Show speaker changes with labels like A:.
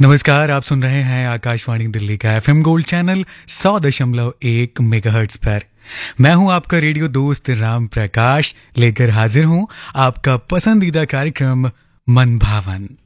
A: नमस्कार, आप सुन रहे हैं आकाशवाणी दिल्ली का एफएम गोल्ड चैनल 100.1 मेगाहर्ट्ज पर। मैं हूं आपका रेडियो दोस्त राम प्रकाश, लेकर हाजिर हूं आपका पसंदीदा कार्यक्रम मन भावन।